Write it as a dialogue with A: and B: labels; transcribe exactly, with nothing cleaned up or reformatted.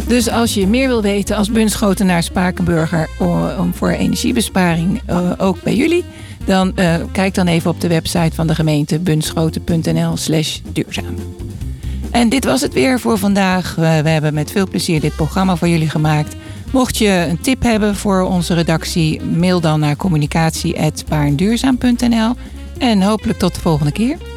A: Dus als je meer wil weten als Bunschotenaar Spakenburger om voor energiebesparing uh, ook bij jullie, dan uh, kijk dan even op de website van de gemeente bunschoten.nl slash duurzaam. En dit was het weer voor vandaag. Uh, we hebben met veel plezier dit programma voor jullie gemaakt. Mocht je een tip hebben voor onze redactie, mail dan naar communicatie apenstaartje baarnduurzaam punt n l en hopelijk tot de volgende keer.